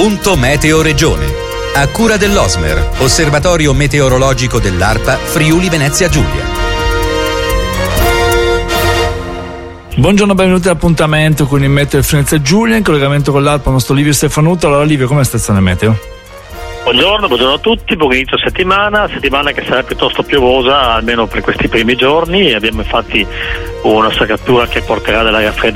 Punto Meteo Regione. A cura dell'Osmer, Osservatorio Meteorologico dell'ARPA Friuli Venezia Giulia. Buongiorno, benvenuti all'appuntamento con il Meteo Venezia Giulia, in collegamento con l'ARPA il nostro Livio Stefanuto. Allora Livio, com'è la stazione meteo? Buongiorno a tutti, buon inizio settimana che sarà piuttosto piovosa almeno per questi primi giorni. Abbiamo infatti una staccatura che porterà dell'aria fredda